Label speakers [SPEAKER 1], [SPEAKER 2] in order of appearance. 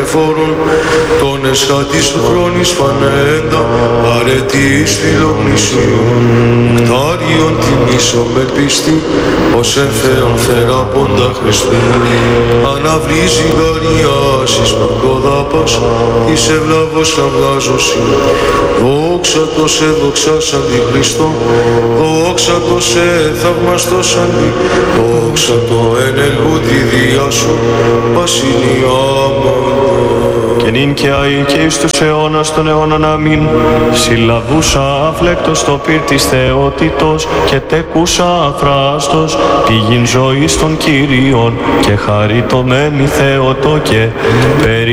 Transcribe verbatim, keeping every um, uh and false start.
[SPEAKER 1] εφόρων, τον εσχάτης χρόνης φανέντα, αρετής φιλογνησίων, νεκτάριον τιμήσω με πίστη, ως εμφέων θεραπώντα Χριστού. Αναβλύζει γαριάσεις παγκοδάπας, εις ευλαβώς χαμγάζωσι. Δόξα το σε δοξάς αντιχριστό, δόξα το σε θαυμαστός αντι, δόξα το εν ελγούτη διά σου, βασιλιά μόνο.
[SPEAKER 2] Και νυν και αεί και εις τους αιώνας των αιώνων αμήν. Συλλαβούσα αφλέκτος το πυρ της θεότητος και τεκούσα αφράστος πηγήν ζωής των Κυρίων και χαριτωμένη Θεότο και περί